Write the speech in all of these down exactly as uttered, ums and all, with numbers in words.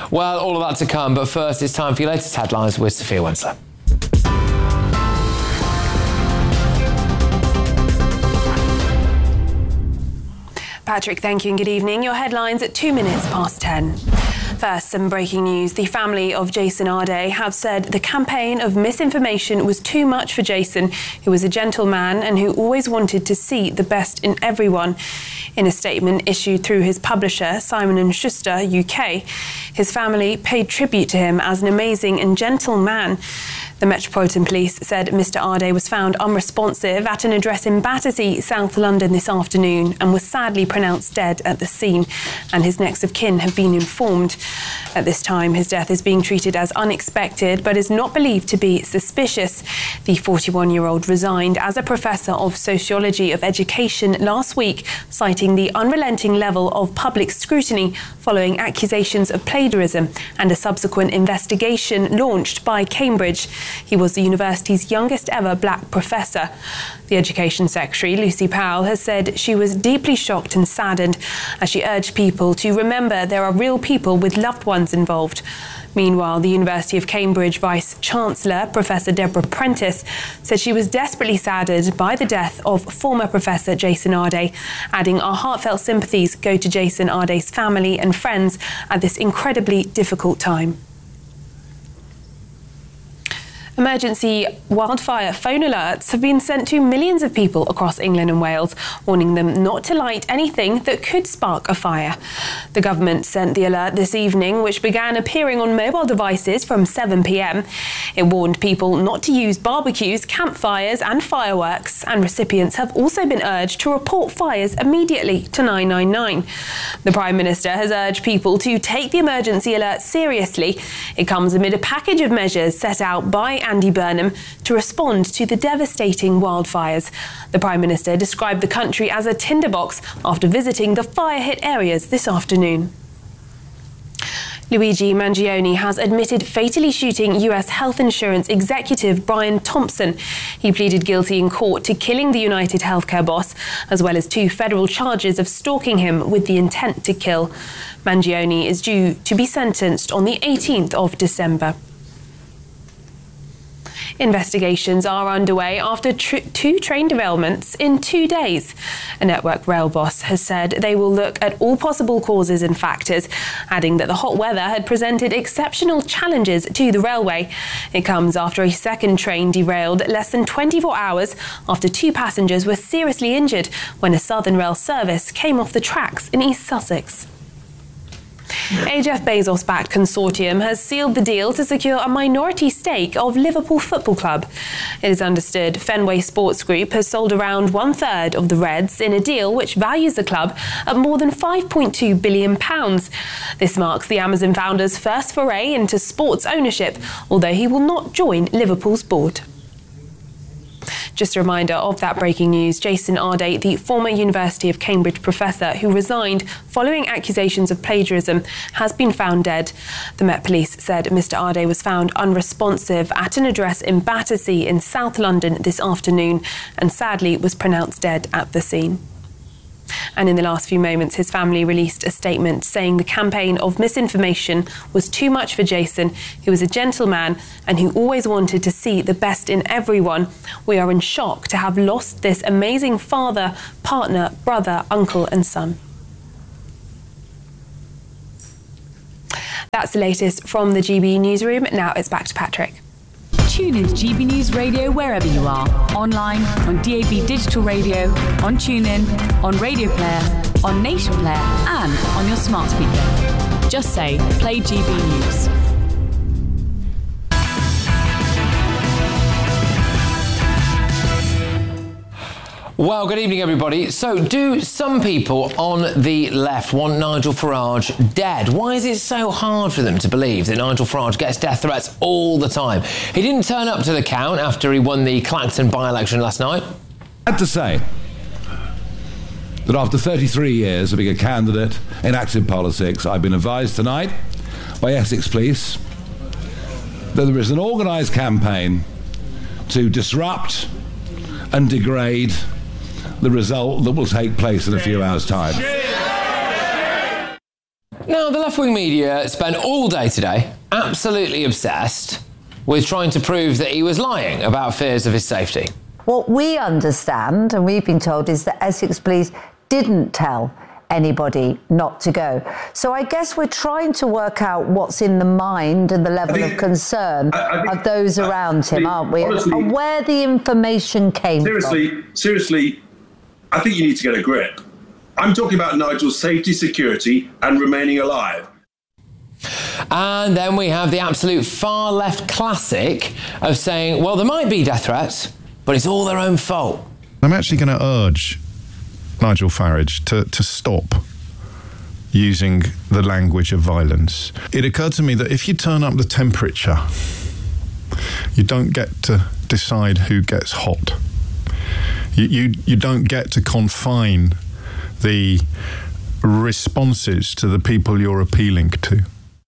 Well, all of that to come, but first it's time for your latest headlines with Sophia Winslow. Patrick, thank you and good evening. Your headlines at two minutes past ten. First, some breaking news. The family of Jason Arde have said the campaign of misinformation was too much for Jason, who was a gentleman and who always wanted to see the best in everyone. In a statement issued through his publisher, Simon and Schuster U K, his family paid tribute to him as an amazing and gentle man. The Metropolitan Police said Mister Arde was found unresponsive at an address in Battersea, South London this afternoon and was sadly pronounced dead at the scene, and his next of kin have been informed. At this time, his death is being treated as unexpected but is not believed to be suspicious. The forty-one-year-old resigned as a professor of sociology of education last week, citing the unrelenting level of public scrutiny following accusations of plagiarism and a subsequent investigation launched by Cambridge. He was the university's youngest ever black professor. The Education Secretary, Lucy Powell, has said she was deeply shocked and saddened as she urged people to remember there are real people with loved ones involved. Meanwhile, the University of Cambridge Vice-Chancellor, Professor Deborah Prentice, said she was desperately saddened by the death of former Professor Jason Arde, adding our heartfelt sympathies go to Jason Arde's family and friends at this incredibly difficult time. Emergency wildfire phone alerts have been sent to millions of people across England and Wales, warning them not to light anything that could spark a fire. The government sent the alert this evening, which began appearing on mobile devices from seven p m. It warned people not to use barbecues, campfires and fireworks, and recipients have also been urged to report fires immediately to nine nine nine. The Prime Minister has urged people to take the emergency alert seriously. It comes amid a package of measures set out by Andy Burnham to respond to the devastating wildfires. The Prime Minister described the country as a tinderbox after visiting the fire-hit areas this afternoon. Luigi Mangione has admitted fatally shooting U S health insurance executive Brian Thompson. He pleaded guilty in court to killing the United Healthcare boss, as well as two federal charges of stalking him with the intent to kill. Mangione is due to be sentenced on the eighteenth of December. Investigations are underway after tr- two train derailments in two days. A Network Rail boss has said they will look at all possible causes and factors, adding that the hot weather had presented exceptional challenges to the railway. It comes after a second train derailed less than twenty-four hours after two passengers were seriously injured when a Southern Rail service came off the tracks in East Sussex. A Jeff Bezos-backed consortium has sealed the deal to secure a minority stake of Liverpool Football Club. It is understood Fenway Sports Group has sold around one-third of the Reds in a deal which values the club at more than five point two billion pounds. This marks the Amazon founder's first foray into sports ownership, although he will not join Liverpool's board. Just a reminder of that breaking news. Jason Arde, the former University of Cambridge professor who resigned following accusations of plagiarism, has been found dead. The Met Police said Mister Arde was found unresponsive at an address in Battersea in South London this afternoon and sadly was pronounced dead at the scene. And in the last few moments, his family released a statement saying the campaign of misinformation was too much for Jason, who was a gentleman and who always wanted to see the best in everyone. We are in shock to have lost this amazing father, partner, brother, uncle and son. That's the latest from the G B newsroom. Now it's back to Patrick. Tune in to G B News Radio wherever you are. Online, on D A B Digital Radio, on TuneIn, on Radio Player, on Nation Player and on your smart speaker. Just say, play G B News. Well, good evening, everybody. So, do some people on the left want Nigel Farage dead? Why is it so hard for them to believe that Nigel Farage gets death threats all the time? He didn't turn up to the count after he won the Clacton by-election last night. I had to say that after thirty-three years of being a candidate in active politics, I've been advised tonight by Essex Police that there is an organised campaign to disrupt and degrade the result that will take place in a few hours' time. Now, the left-wing media spent all day today absolutely obsessed with trying to prove that he was lying about fears of his safety. What we understand, and we've been told, is that Essex Police didn't tell anybody not to go. So I guess we're trying to work out what's in the mind and the level think, of concern I, I think, of those around I, him, I, aren't we? Honestly, and where the information came seriously, from. Seriously, seriously, I think you need to get a grip. I'm talking about Nigel's safety, security and remaining alive. And then we have the absolute far left classic of saying, well, there might be death threats, but it's all their own fault. I'm actually going to urge Nigel Farage to, to stop using the language of violence. It occurred to me that if you turn up the temperature, you don't get to decide who gets hot. You, you, you don't get to confine the responses to the people you're appealing to.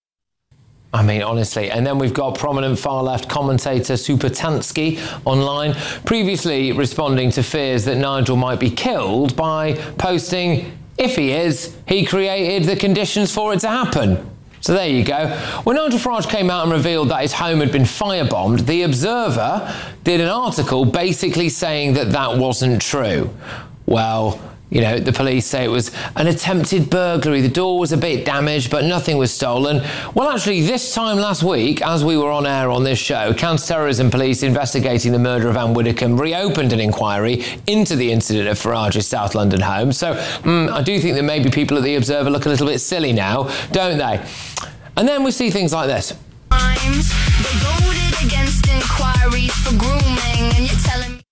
I mean, honestly. And then we've got prominent far-left commentator Supatansky online, previously responding to fears that Nigel might be killed by posting, if he is, he created the conditions for it to happen. So there you go. When Nigel Farage came out and revealed that his home had been firebombed, The Observer did an article basically saying that that wasn't true. Well, you know, the police say it was an attempted burglary. The door was a bit damaged, but nothing was stolen. Well, actually, this time last week, as we were on air on this show, counter-terrorism police investigating the murder of Anne Widdecombe reopened an inquiry into the incident at Farage's South London home. So mm, I do think that maybe people at The Observer look a little bit silly now, don't they? And then we see things like this. They voted against inquiries for grooming, and you're telling me...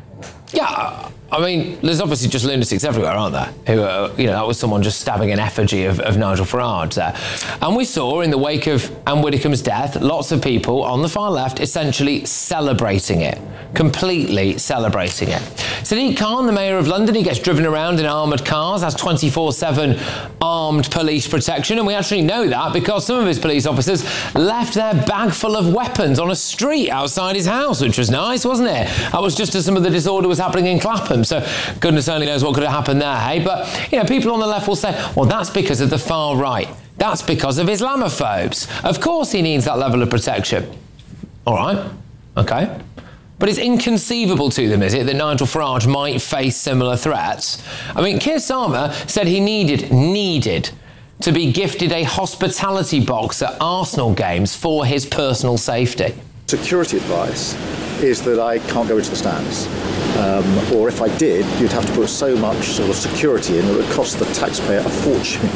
Yeah, I mean, there's obviously just lunatics everywhere, aren't there? Who, uh, you know, that was someone just stabbing an effigy of, of Nigel Farage there. And we saw in the wake of Anne Widdecombe's death, lots of people on the far left essentially celebrating it, completely celebrating it. Sadiq Khan, the mayor of London, he gets driven around in armoured cars, has twenty-four seven armed police protection, and we actually know that because some of his police officers left their bag full of weapons on a street outside his house, which was nice, wasn't it? That was just as some of the disorder was happening in Clapham, so goodness only knows what could have happened there, hey? But, you know, people on the left will say, well, that's because of the far right. That's because of Islamophobes. Of course he needs that level of protection. All right, okay. But it's inconceivable to them, is it, that Nigel Farage might face similar threats? I mean, Keir Starmer said he needed, needed to be gifted a hospitality box at Arsenal games for his personal safety. Security advice is that I can't go into the stands. Um, or if I did, you'd have to put so much sort of security in that it would cost the taxpayer a fortune.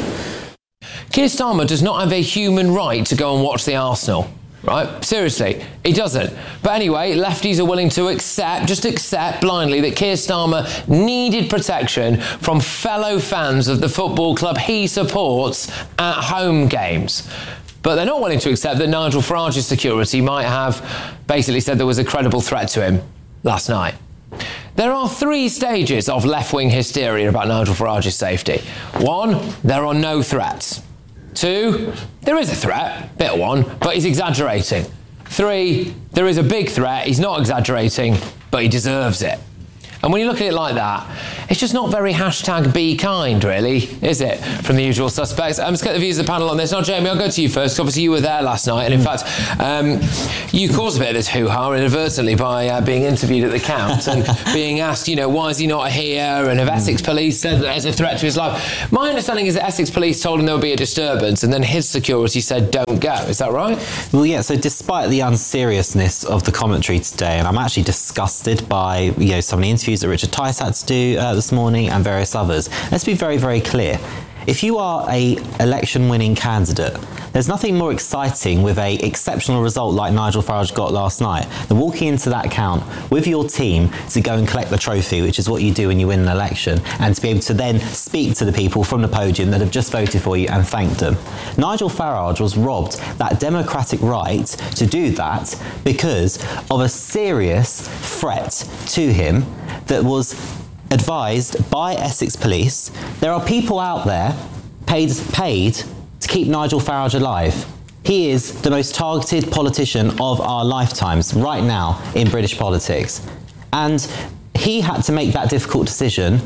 Keir Starmer does not have a human right to go and watch the Arsenal, right? Seriously, he doesn't. But anyway, lefties are willing to accept, just accept blindly that Keir Starmer needed protection from fellow fans of the football club he supports at home games. But they're not willing to accept that Nigel Farage's security might have basically said there was a credible threat to him last night. There are three stages of left-wing hysteria about Nigel Farage's safety. One, there are no threats. Two, there is a threat, bit one, but he's exaggerating. Three, there is a big threat, he's not exaggerating, but he deserves it. And when you look at it like that, it's just not very hashtag be kind, really, is it, from the usual suspects? Um, let's get the views of the panel on this. Now, Jamie, I'll go to you first. Obviously, you were there last night, and in fact, um, you caused a bit of this hoo-ha inadvertently by uh, being interviewed at the Count and being asked, you know, why is he not here? And have Essex Police said that there's a threat to his life? My understanding is that Essex Police told him there would be a disturbance, and then his security said, don't go. Is that right? Well, yeah, so despite the unseriousness of the commentary today, and I'm actually disgusted by, you know, some of the interviews that Richard Tice had to do uh, this morning and various others. Let's be very, very clear. If you are a election-winning candidate, there's nothing more exciting with a exceptional result like Nigel Farage got last night than walking into that count with your team to go and collect the trophy, which is what you do when you win an election, and to be able to then speak to the people from the podium that have just voted for you and thank them. Nigel Farage was robbed that democratic right to do that because of a serious threat to him that was advised by Essex Police. There are people out there paid paid to keep Nigel Farage alive. He is the most targeted politician of our lifetimes right now in British politics. And he had to make that difficult decision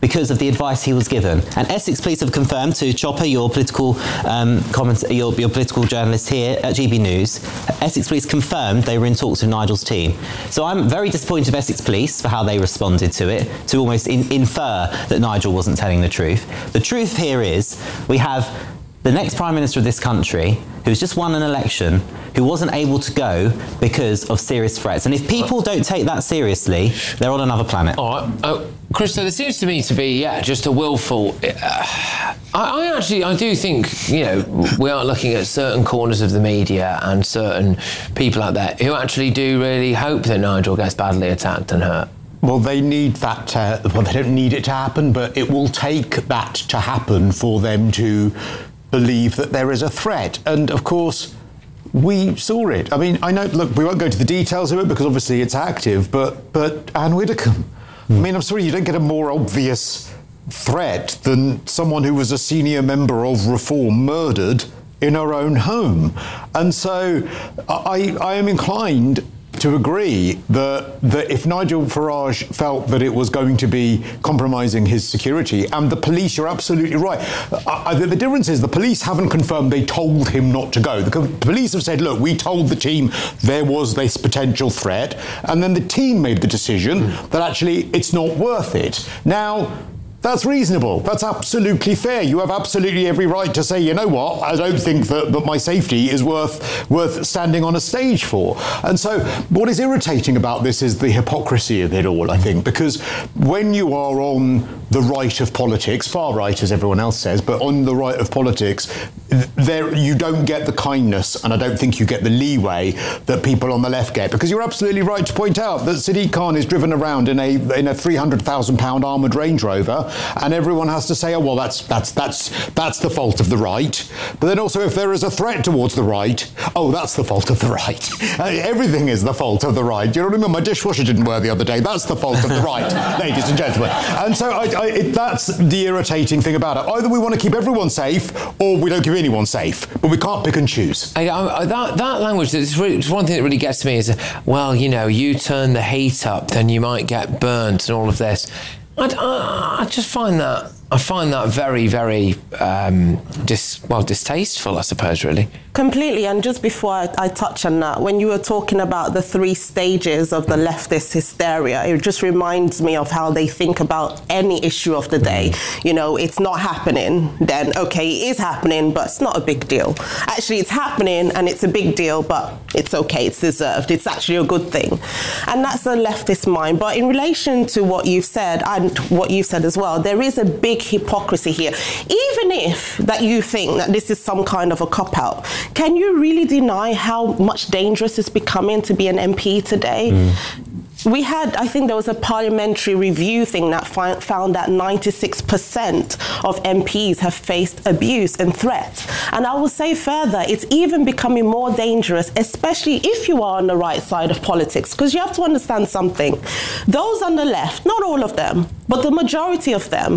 because of the advice he was given. And Essex Police have confirmed to Chopper, your political um, comment, your, your political journalist here at G B News, Essex Police confirmed they were in talks with Nigel's team. So I'm very disappointed with Essex Police for how they responded to it, to almost in, infer that Nigel wasn't telling the truth. The truth here is we have the next Prime Minister of this country, who's just won an election, who wasn't able to go because of serious threats. And if people don't take that seriously, they're on another planet. All right. Oh, Christo, there seems to me to be, yeah, just a willful... Uh, I, I actually, I do think, you know, we are looking at certain corners of the media and certain people out there who actually do really hope that Nigel gets badly attacked and hurt. Well, they need that to... Well, they don't need it to happen, but it will take that to happen for them to believe that there is a threat. And, of course... we saw it. I mean, I know, look, we won't go into the details of it because obviously it's active, but but Anne Widdecombe, mm. I mean, I'm sorry, you don't get a more obvious threat than someone who was a senior member of Reform murdered in her own home. And so I, I am inclined to agree that, that if Nigel Farage felt that it was going to be compromising his security, and the police, you're absolutely right. I, I, the difference is the police haven't confirmed they told him not to go. The police have said, look, we told the team there was this potential threat, and then the team made the decision mm. that actually it's not worth it. Now, that's reasonable. That's absolutely fair. You have absolutely every right to say, you know what, I don't think that, that my safety is worth worth standing on a stage for. And so what is irritating about this is the hypocrisy of it all, I think, because when you are on the right of politics, far right as everyone else says, but on the right of politics, there you don't get the kindness, and I don't think you get the leeway that people on the left get, because you're absolutely right to point out that Sadiq Khan is driven around in a in a three hundred thousand pound armoured Range Rover, and everyone has to say, oh, well, that's that's that's that's the fault of the right. But then also, if there is a threat towards the right, oh, that's the fault of the right. Uh, everything is the fault of the right. You know what I mean? My dishwasher didn't work the other day. That's the fault of the right, ladies and gentlemen. And so I, I, it, that's the irritating thing about it. Either we want to keep everyone safe, or we don't keep anyone safe. But we can't pick and choose. I, I, that, that language, it's, really, it's one thing that really gets to me is, well, you know, you turn the heat up, then you might get burnt and all of this. I, I, I just find that I find that very, very um, dis, well distasteful, I suppose, really. Completely. And just before I, I touch on that, when you were talking about the three stages of the leftist hysteria, it just reminds me of how they think about any issue of the day. You know, it's not happening, then okay, it is happening, but it's not a big deal. Actually, it's happening and it's a big deal, but it's okay, it's deserved. It's actually a good thing. And that's the leftist mind. But in relation to what you've said, and what you've said as well, there is a big hypocrisy here. Even if that you think that this is some kind of a cop-out, can you really deny how much dangerous it's becoming to be an M P today? Mm. We had, I think there was a parliamentary review thing that fi- found that ninety-six percent of M Ps have faced abuse and threats. And I will say further, it's even becoming more dangerous, especially if you are on the right side of politics, because you have to understand something. Those on the left, not all of them, but the majority of them,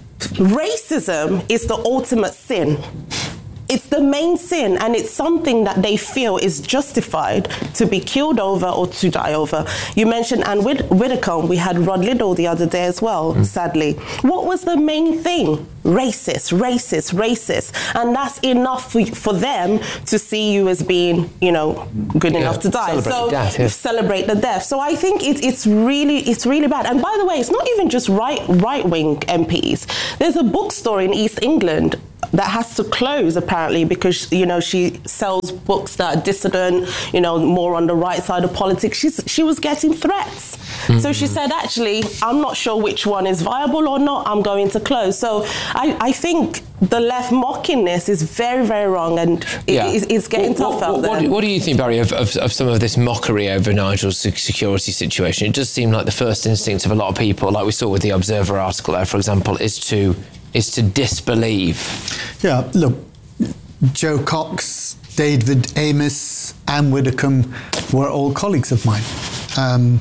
racism is the ultimate sin. It's the main sin, and it's something that they feel is justified to be killed over or to die over. You mentioned Anne Wid- Widdecombe. We had Rod Liddell the other day as well, mm. sadly. What was the main thing? Racist, racist, racist. And that's enough for, for them to see you as being, you know, good yeah, enough to die. Celebrate so the death, yeah. celebrate the death. So I think it, it's really it's really bad. And by the way, it's not even just right, right-wing M Ps. There's a bookstore in East England that has to close apparently because, you know, she sells books that are dissident, you know, more on the right side of politics. She's, she was getting threats. Mm-hmm. So she said, actually, I'm not sure which one is viable or not. I'm going to close. So I, I think the left mocking this is very, very wrong, and it, yeah. it's, it's getting what, tough what, out what, there. What do, what do you think, Barry, of, of, of some of this mockery over Nigel's security situation? It does seem like the first instinct of a lot of people, like we saw with the Observer article there, for example, is to is to disbelieve. Yeah, look, Joe Cox, David Amos, Anne Widdecombe were all colleagues of mine. Um,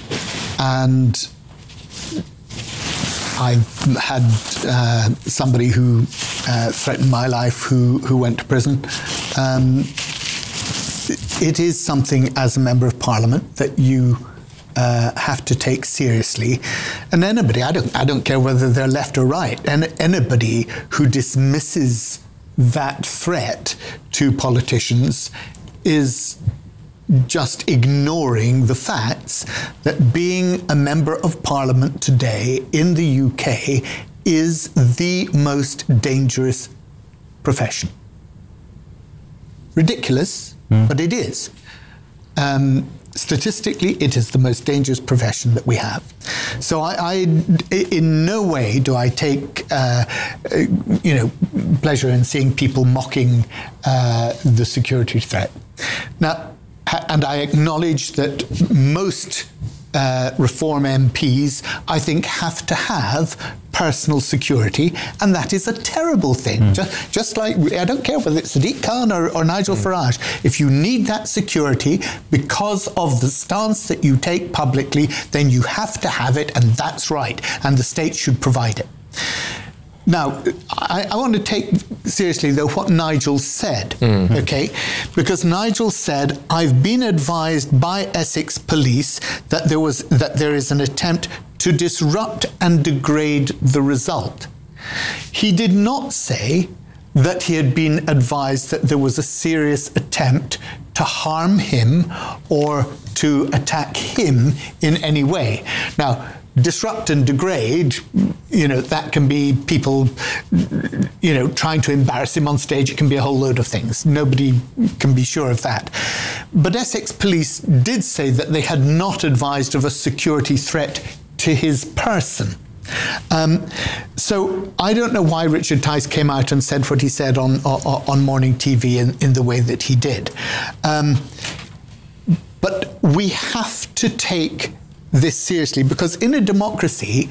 and I've had uh, somebody who uh, threatened my life who, who went to prison. Um, it is something as a Member of Parliament that you uh, have to take seriously. And anybody, I don't, I don't care whether they're left or right, and anybody who dismisses that threat to politicians is just ignoring the facts that being a member of Parliament today in the U K is the most dangerous profession. Ridiculous, mm. but it is. Um, statistically, it is the most dangerous profession that we have. So I, I in no way do I take, uh, you know, pleasure in seeing people mocking uh, the security threat. Now, and I acknowledge that most uh, Reform M Ps, I think, have to have personal security, and that is a terrible thing. Mm. Just, just like, I don't care whether it's Sadiq Khan or, or Nigel mm. Farage, if you need that security because of the stance that you take publicly, then you have to have it, and that's right, and the state should provide it. Now, I, I want to take seriously, though, what Nigel said, mm-hmm. okay? Because Nigel said, I've been advised by Essex Police that there was that there is an attempt to disrupt and degrade the result. He did not say that he had been advised that there was a serious attempt to harm him or to attack him in any way. Now, disrupt and degrade, you know, that can be people, you know, trying to embarrass him on stage. It can be a whole load of things. Nobody can be sure of that. But Essex Police did say that they had not advised of a security threat to his person. Um, so I don't know why Richard Tice came out and said what he said on on, on morning T V in, in the way that he did. Um, but we have to take this seriously, because in a democracy,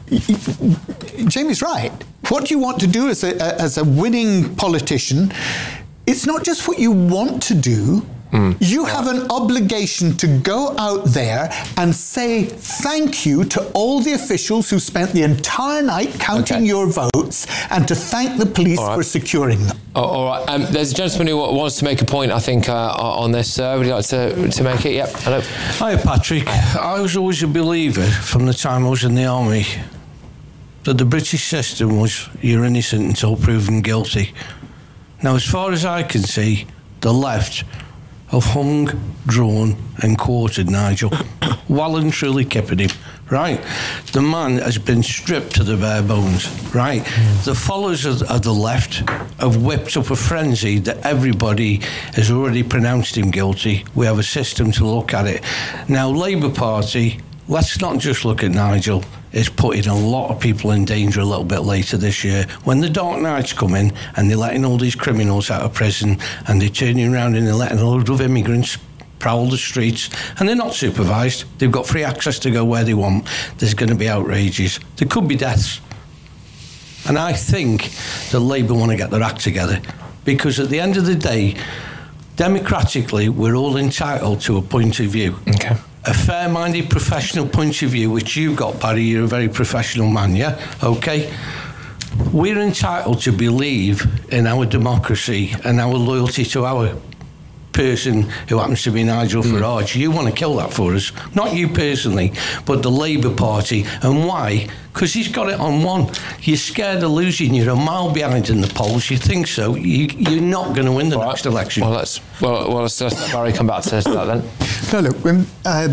Jamie's right. What you want to do as a, as a winning politician, it's not just what you want to do. Mm. You have an obligation to go out there and say thank you to all the officials who spent the entire night counting okay. your votes, and to thank the police right. for securing them. Oh, all right. Um, there's a gentleman who wants to make a point, I think, uh, on this. Uh, would you like to, to make it? Yep. Hello. Hi, Patrick. I was always a believer from the time I was in the army that the British system was you're innocent until proven guilty. Now, as far as I can see, the left have hung, drawn and quartered Nigel, well and truly keeping him, right? The man has been stripped to the bare bones, right? Mm. The followers of, of the left have whipped up a frenzy that everybody has already pronounced him guilty. We have a system to look at it. Now, Labour Party, let's not just look at Nigel, is putting a lot of people in danger a little bit later this year. When the dark nights come in and they're letting all these criminals out of prison and they're turning around and they're letting a load of immigrants prowl the streets and they're not supervised, they've got free access to go where they want, there's going to be outrages. There could be deaths. And I think that Labour want to get their act together, because at the end of the day, democratically, we're all entitled to a point of view. Okay. A fair-minded professional point of view, which you got, Paddy. You're a very professional man, yeah? Okay? We're entitled to believe in our democracy and our loyalty to our person who happens to be Nigel mm. Farage. You want to kill that for us. Not you personally, but the Labour Party. And why? Because he's got it on one. You're scared of losing. You're a mile behind in the polls. You think so. You, you're not going to win the All next right. election. Well, let's, well, well, let's let Barry come back to that then. No, look, when, uh,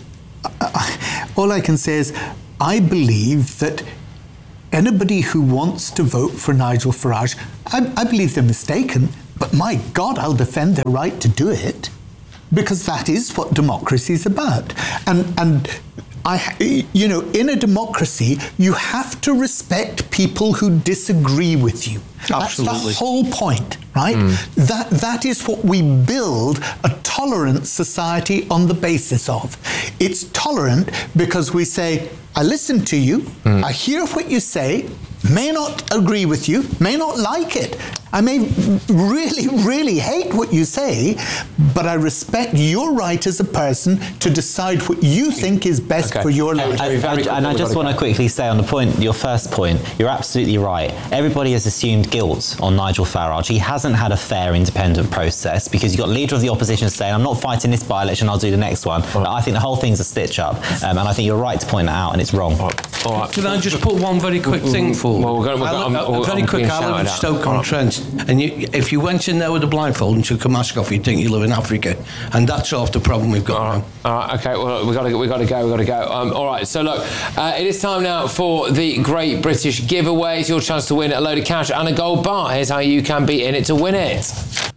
all I can say is I believe that anybody who wants to vote for Nigel Farage, I, I believe they're mistaken, but my God, I'll defend their right to do it, because that is what democracy is about. And, and I, you know, in a democracy, you have to respect people who disagree with you. Absolutely. That's the whole point, right? Mm. That that is what we build a tolerant society on the basis of. It's tolerant because we say, I listen to you, mm. I hear what you say, may not agree with you, may not like it. I may really, really hate what you say, but I respect your right as a person to decide what you think is best Okay. for your life. And, and, and I just want to quickly say on the point, your first point, you're absolutely right. Everybody has assumed guilt on Nigel Farage. He hasn't had a fair, independent process because you've got leader of the opposition saying, I'm not fighting this by-election, I'll do the next one. But I think the whole thing's a stitch-up, um, and I think you're right to point that out, and it's wrong. All right. Can I just put one very quick thing for Well, we're gonna- we're Alan, gonna- I'm- a, a very I'm quick being Alan shouted at. Stoke-on-Trent. And you, if you went in there with a blindfold and took a mask off, you'd think you live in Africa. And that's half the problem we've got now. All right, okay, well, we've got to, we've got to go, we've got to go. Um, all right, so look, uh, it is time now for the Great British Giveaway. It's your chance to win a load of cash and a gold bar. Here's how you can be in it to win it.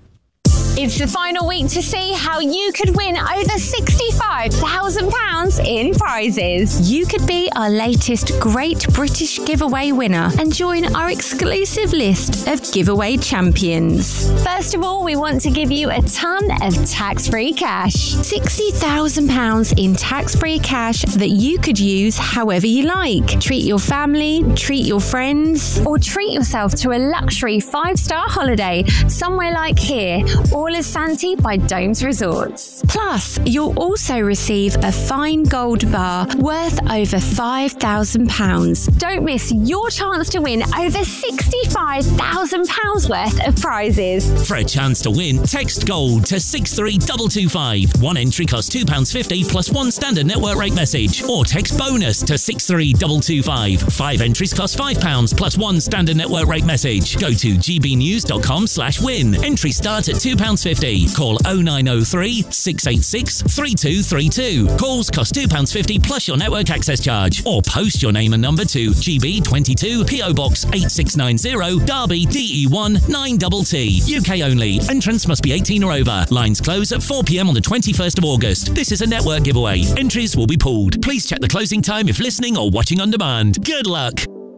It's the final week to see how you could win over sixty-five thousand pounds in prizes. You could be our latest Great British Giveaway winner and join our exclusive list of giveaway champions. First of all, we want to give you a ton of tax-free cash. sixty thousand pounds in tax-free cash that you could use however you like. Treat your family, treat your friends. Or treat yourself to a luxury five-star holiday somewhere like here, All is Santi by Domes Resorts. Plus, you'll also receive a fine gold bar worth over five thousand pounds. Don't miss your chance to win over sixty-five thousand pounds worth of prizes. For a chance to win, text GOLD to six three two two five. One entry costs two pounds fifty plus one standard network rate message. Or text BONUS to six three two two five. Five entries cost five pounds plus one standard network rate message. Go to gbnews.com slash win. Entries start at two pounds fifty. Call oh nine oh three, six eight six, three two three two. Calls cost two pounds fifty plus your network access charge. Or post your name and number to G B twenty-two, P O Box eight six nine zero, Derby, D E one nine T T. U K only. Entrance must be eighteen or over. Lines close at four p.m. on the twenty-first of August. This is a network giveaway. Entries will be pooled. Please check the closing time if listening or watching on demand. Good luck.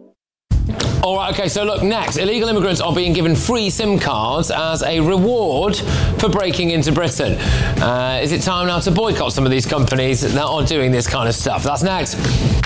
All right, okay, so look, next, illegal immigrants are being given free SIM cards as a reward for breaking into Britain. Uh, is it time now to boycott some of these companies that are doing this kind of stuff? That's next.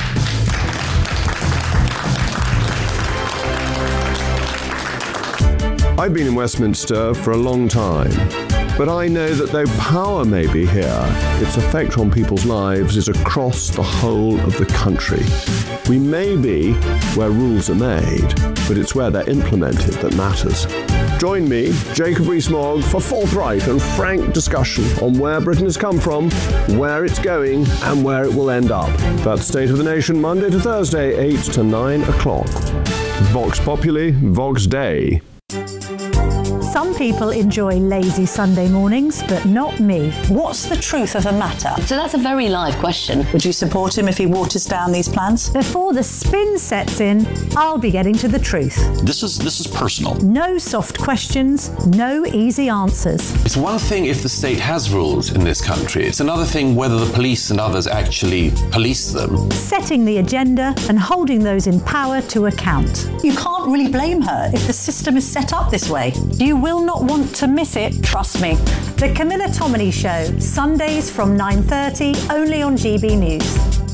I've been in Westminster for a long time, but I know that though power may be here, its effect on people's lives is across the whole of the country. We may be where rules are made, but it's where they're implemented that matters. Join me, Jacob Rees-Mogg, for forthright and frank discussion on where Britain has come from, where it's going, and where it will end up. That's State of the Nation, Monday to Thursday, eight to nine o'clock. Vox Populi, Vox Dei. Some people enjoy lazy Sunday mornings, but not me. What's the truth of the matter? So that's a very live question. Would you support him if he waters down these plans? Before the spin sets in, I'll be getting to the truth. This is this is personal. No soft questions, no easy answers. It's one thing if the state has rules in this country. It's another thing whether the police and others actually police them. Setting the agenda and holding those in power to account. You can't really blame her if the system is set up this way. You will not want to miss it, trust me. The Camilla Tominey Show, Sundays from nine thirty, only on G B News.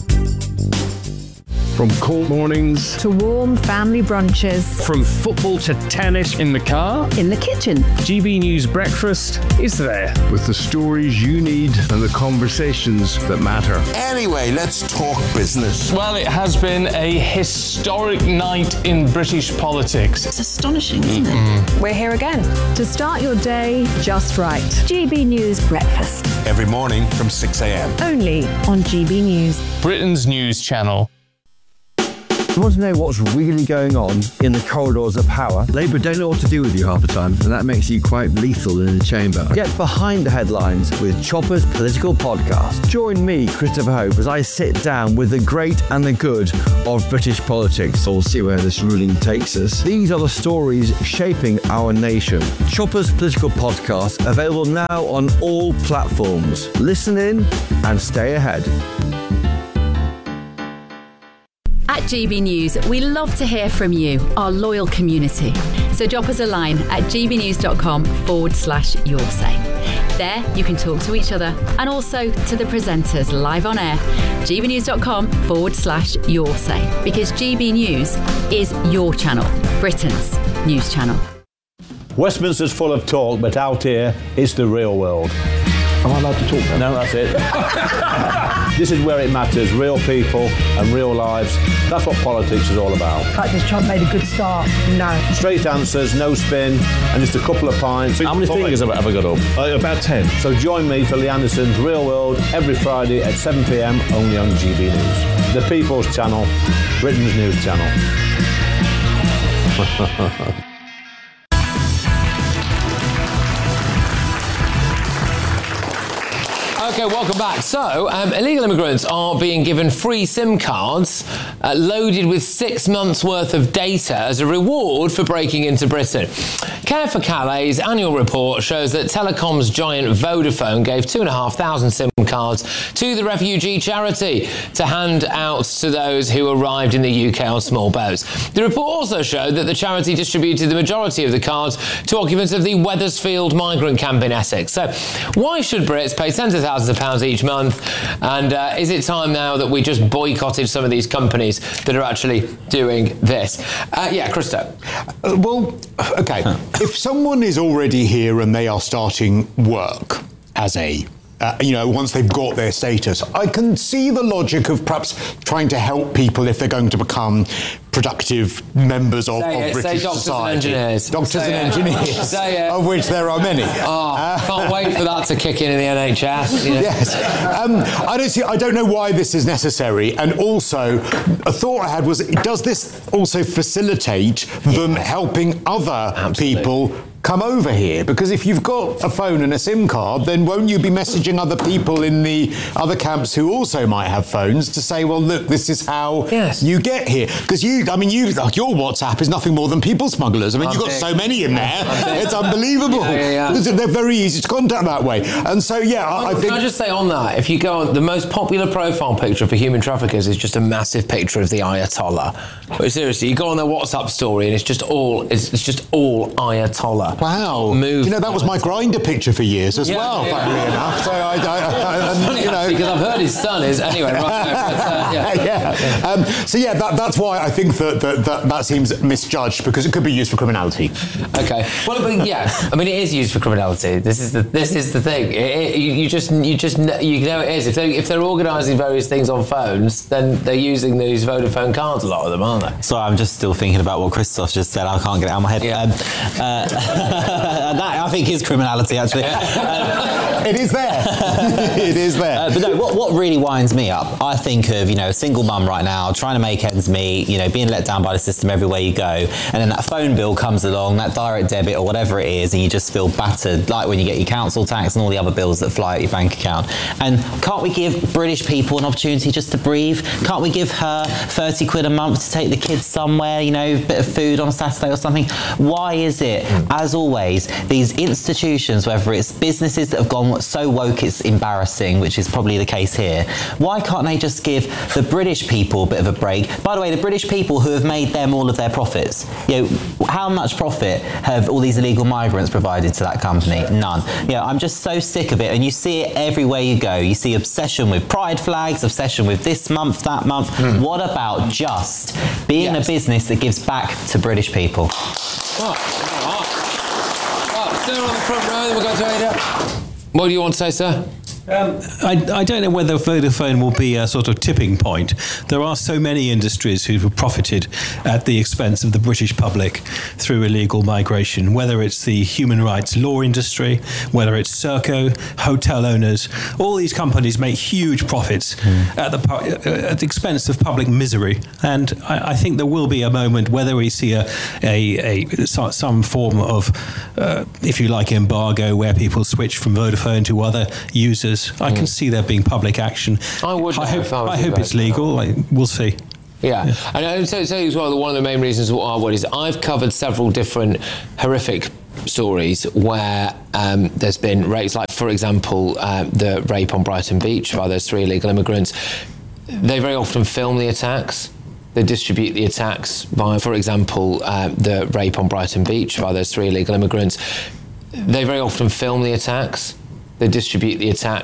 From cold mornings to warm family brunches. From football to tennis in the car. In the kitchen. G B News Breakfast is there. With the stories you need and the conversations that matter. Anyway, let's talk business. Well, it has been a historic night in British politics. It's astonishing, isn't it? We're here again. To start your day just right. G B News Breakfast. Every morning from six a.m. Only on G B News. Britain's news channel. You want to know what's really going on in the corridors of power? Labour don't know what to do with you half the time, and that makes you quite lethal in the chamber. Get behind the headlines with Chopper's Political Podcast. Join me, Christopher Hope, as I sit down with the great and the good of British politics. We'll see where this ruling takes us. These are the stories shaping our nation. Chopper's Political Podcast, available now on all platforms. Listen in and stay ahead. At At G B News, we love to hear from you, our loyal community. So drop us a line at gbnews.com forward slash your say. There, you can talk to each other and also to the presenters live on air. gbnews.com forward slash your say. Because G B News is your channel, Britain's news channel. Westminster's full of talk, but out here, it's the real world. Am I allowed to talk now? No, that's it. This is where it matters, real people and real lives. That's what politics is all about. In fact, has Trump made a good start? No. Straight answers, no spin, and just a couple of pints. How many fingers have I ever got up? Uh, about ten. So join me for Lee Anderson's Real World every Friday at seven p m only on G B News. The People's Channel, Britain's news channel. Okay, welcome back. So, um, illegal immigrants are being given free SIM cards uh, loaded with six months' worth of data as a reward for breaking into Britain. Care for Calais' annual report shows that telecoms giant Vodafone gave two and a half thousand SIM cards to the refugee charity to hand out to those who arrived in the U K on small boats. The report also showed that the charity distributed the majority of the cards to occupants of the Wethersfield migrant camp in Essex. So, why should Brits pay tens of thousands of pounds each month? And uh, is it time now that we just boycotted some of these companies that are actually doing this? Uh, yeah, Christo. Uh, well, okay. If someone is already here and they are starting work as a Uh, you know, once they've got their status, I can see the logic of perhaps trying to help people if they're going to become productive members of, say of it, British say doctors society. And engineers. Doctors say and it. engineers, say it. of which there are many. Oh, uh, can't wait for that to kick in in the N H S. You know? Yes, um, I don't see. I don't know why this is necessary. And also, a thought I had was: does this also facilitate them helping other Absolutely. people come over here? Because if you've got a phone and a SIM card, then won't you be messaging other people in the other camps who also might have phones to say, well, look, this is how yes. you get here? Because you, I mean, you, like, your WhatsApp is nothing more than people smugglers. I mean, I'm you've got big. so many in there. It's unbelievable. Yeah, yeah, yeah. They're very easy to contact that way. And so, yeah, I, I think... Can I just say on that, if you go on, the most popular profile picture for human traffickers is just a massive picture of the Ayatollah. But seriously, you go on their WhatsApp story and it's just all, it's, it's just all Ayatollah. Wow. Move. You know, that was my Grindr picture for years as yeah, well, yeah. funnily enough. So I, I, I, I funny, you know, because I've heard his son is anyway. Right, but, uh, yeah. yeah. Um, so yeah, that, that's why I think that, that that that seems misjudged, because it could be used for criminality. Okay. Well, but yeah, I mean, it is used for criminality. This is the this is the thing. It, it, you, you just you just know, you know it is. If they if they're organising various things on phones, then they're using these Vodafone cards. A lot of them, aren't they? Sorry, I'm just still thinking about what Christoph just said. I can't get it out of my head. Yeah. Um, uh, that I think is criminality, actually. Um, it is there. It is there. Uh, but no, what, what really winds me up, I think of, you know, a single mum right now trying to make ends meet, you know, being let down by the system everywhere you go, and then that phone bill comes along, that direct debit or whatever it is, and you just feel battered, like when you get your council tax and all the other bills that fly out your bank account. And can't we give British people an opportunity just to breathe? Can't we give her thirty quid a month to take the kids somewhere, you know, a bit of food on a Saturday or something? Why is it, as always, these institutions, whether it's businesses that have gone so woke it's embarrassing, which is probably the case here, why can't they just give the British people a bit of a break? By the way, the British people who have made them all of their profits, you know, how much profit have all these illegal migrants provided to that company? None. You know, I'm just so sick of it, and you see it everywhere you go. You see obsession with pride flags, obsession with this month, that month. Mm. What about just being yes. a business that gives back to British people? Oh, oh. Oh, still on the front row, then we'll go to Ada. What do you want to say, sir? Um, I, I don't know whether Vodafone will be a sort of tipping point. There are so many industries who have profited at the expense of the British public through illegal migration, whether it's the human rights law industry, whether it's Serco, hotel owners. All these companies make huge profits mm. at, the, uh, at the expense of public misery. And I, I think there will be a moment, whether we see a, a, a some form of, uh, if you like, embargo, where people switch from Vodafone to other users. I can mm. see there being public action. I would. I hope, I I hope it's legal. I, we'll see. Yeah, yeah. And I would say, say as well that one of the main reasons why I would is I've covered several different horrific stories where um, there's been rapes, like for example uh, the rape on Brighton Beach by those three illegal immigrants. They very often film the attacks. They distribute the attacks by, for example, uh, the rape on Brighton Beach by those three illegal immigrants. They very often film the attacks. They distribute the attacks